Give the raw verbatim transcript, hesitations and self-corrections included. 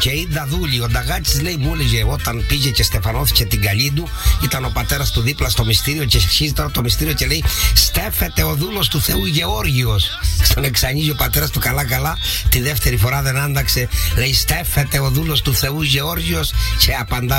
Και η Νταδούλη, ο Νταγάτης λέει, μου έλεγε όταν πήγε και στεφανώθηκε την καλή του, ήταν ο πατέρας του δίπλα στο μυστήριο και αρχίζει τώρα το μυστήριο και λέει στέφεται ο δούλος του Θεού Γεώργιος. Στον εξανοίγει ο πατέρας του καλά καλά, τη δεύτερη φορά δεν άνταξε, λέει στέφεται ο δούλος του Θεού Γεώργιος και απαντά